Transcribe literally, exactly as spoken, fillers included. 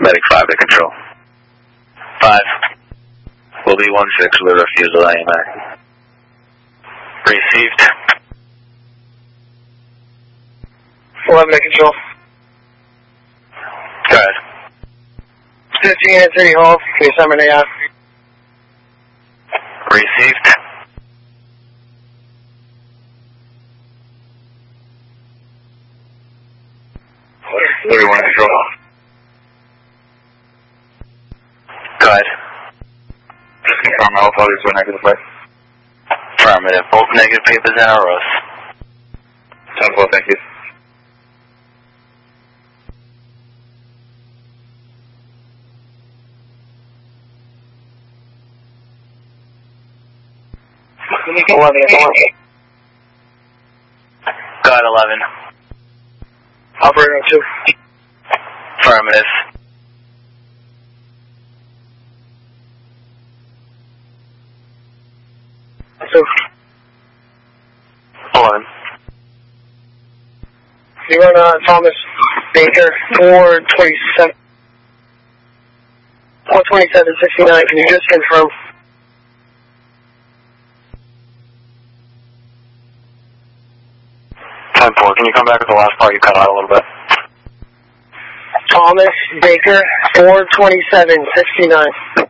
Medic five to control. five. Will be one six with refusal A M A. Received. eleven to control. Go ahead. fifteen at City Hall, can you summon A I? Received. thirty-one to control. Go ahead. Just confirm all others were negative, right? Affirmative. Both negative papers in our rows. ten four, thank you. eleven at one. Go ahead, eleven. Operator two. Affirmative. two. eleven. You run uh, Thomas Baker, four twenty-seven. four twenty-seven sixty-nine, can you just confirm? ten four, can you come back with the last part? You cut out a little bit. Thomas Baker, four twenty-seven sixty-nine.